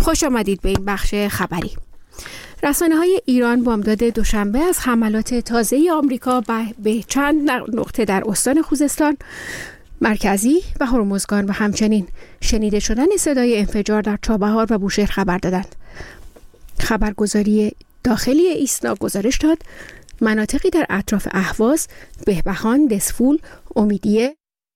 خوش آمدید به این بخش خبری. رسانه‌های ایران بامداد دوشنبه از حملات تازه آمریکا به چند نقطه در استان خوزستان مرکزی و هرمزگان و همچنین شنیده شدن صدای انفجار در چابهار و بوشهر خبر دادند. خبرگزاری داخلی ایسنا گزارش داد مناطقی در اطراف اهواز، بهبهان، دسفول، امیدیه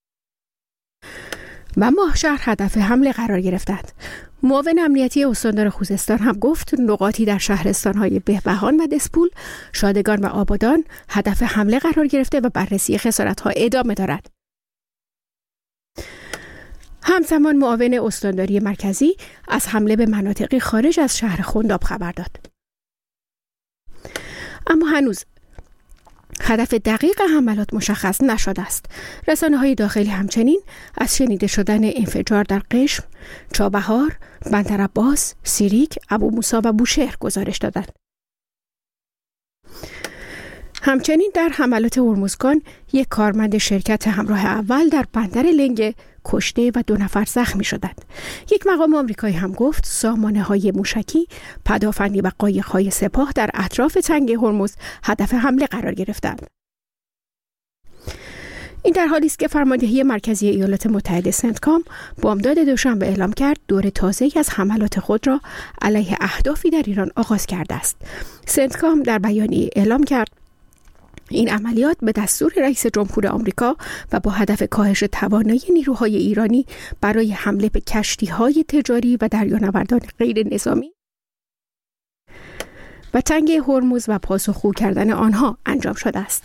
و ماهشهر هدف حمله قرار گرفتند. معاون امنیتی استاندار خوزستان هم گفت نقاطی در شهرستان‌های بهبهان و دسفول، شادگان و آبادان هدف حمله قرار گرفته و بررسی خسارت‌ها ادامه دارد. همزمان معاون استانداری مرکزی از حمله به مناطقی خارج از شهر خنداب خبر داد. اما هنوز هدف دقیق حملات مشخص نشده است. رسانه‌های داخلی همچنین از شنیده شدن انفجار در قشم، چابهار، بندرعباس، سیریک، ابو موسی و بوشهر گزارش دادند. همچنین در حملات هرمزگان یک کارمند شرکت همراه اول در بندر لنگه کشته و 2 نفر زخمی شدند. یک مقام آمریکایی هم گفت سامانه‌های موشکی، پدافندی و قایق‌های سپاه در اطراف تنگه هرمز هدف حمله قرار گرفتند. این در حالی است که فرماندهی مرکزی ایالات متحده سنتکام بامداد دوشنبه اعلام کرد دور تازه‌ای از حملات خود را علیه اهدافی در ایران آغاز کرده است. سنتکام در بیانیه اعلام کرد این عملیات به دستور رئیس جمهور آمریکا و با هدف کاهش توانایی نیروهای ایرانی برای حمله به کشتی‌های تجاری و دریانوردان غیر نظامی و تنگه هرمز و پاسخگو کردن آنها انجام شده است.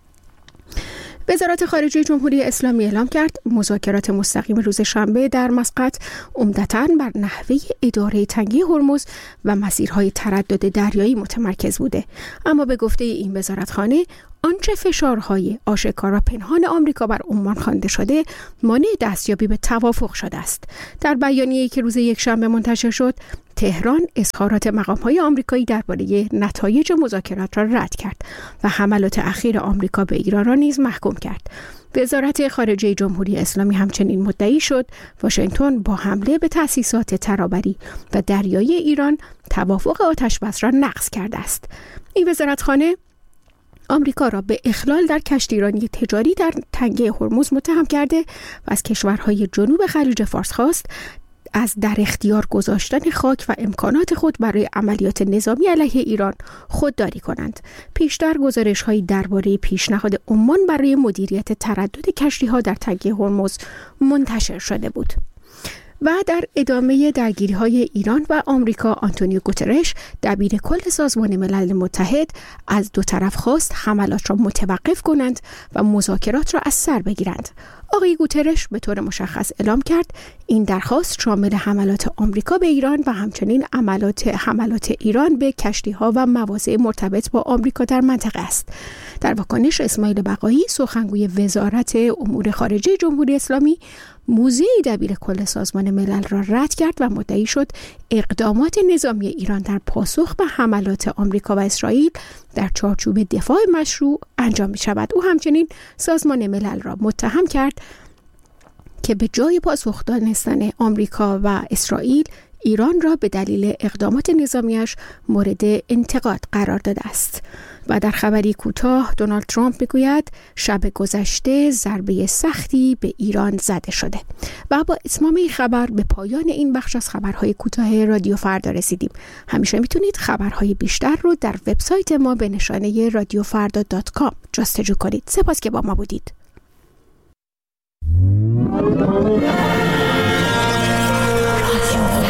وزارت خارجه جمهوری اسلامی اعلام کرد مذاکرات مستقیم روز شنبه در مسقط عمدتاً بر نحوه اداره تنگه هرمز و مسیرهای تردد دریایی متمرکز بوده، اما به گفته این وزارتخانه آنچه فشارهای آشکار و پنهان آمریکا بر عمان خوانده شده مانع دستیابی به توافق شده است. در بیانیه‌ای که روز یکشنبه منتشر شد، تهران اظهارات مقام‌های آمریکایی درباره نتایج مذاکرات را رد کرد و حملات اخیر آمریکا به ایران را نیز محکوم کرد. وزارت خارجه جمهوری اسلامی همچنین مدعی شد واشنگتن با حمله به تأسیسات ترابری و دریایی ایران توافق آتش‌بس را نقض کرده است. این وزارتخانه آمریکا را به اخلال در کشتیرانی تجاری در تنگه هرمز متهم کرده و از کشورهای جنوب خلیج فارس خواست از در اختیار گذاشتن خاک و امکانات خود برای عملیات نظامی علیه ایران خودداری کنند. پیشتر گزارش‌هایی درباره پیشنهاد عمان برای مدیریت تردد کشتی‌ها در تنگه هرمز منتشر شده بود. و در ادامه درگیری‌های ایران و آمریکا، آنتونیو گوترش دبیر کل سازمان ملل متحد از دو طرف خواست حملات را متوقف کنند و مذاکرات را از سر بگیرند. آقای گوترش به طور مشخص اعلام کرد این درخواست شامل حملات آمریکا به ایران و همچنین حملات ایران به کشتی‌ها و مواضع مرتبط با آمریکا در منطقه است. در واکنش اسماعیل بقایی سخنگوی وزارت امور خارجه جمهوری اسلامی موضع دبیر کل سازمان ملل را رد کرد و مدعی شد اقدامات نظامی ایران در پاسخ به حملات آمریکا و اسرائیل در چارچوب دفاع مشروع انجام می شود. او همچنین سازمان ملل را متهم کرد که به جای پاسخ دادن آمریکا و اسرائیل ایران را به دلیل اقدامات نظامیش مورد انتقاد قرار داده است. و در خبری کوتاه دونالد ترامپ میگوید شب گذشته ضربه سختی به ایران زده شده. و با اتمام این خبر به پایان این بخش از خبرهای کوتاه رادیو فردا رسیدیم. همیشه میتونید خبرهای بیشتر رو در وبسایت ما به نشانه radioffarda.com جستجو کنید. سپاس که با ما بودید.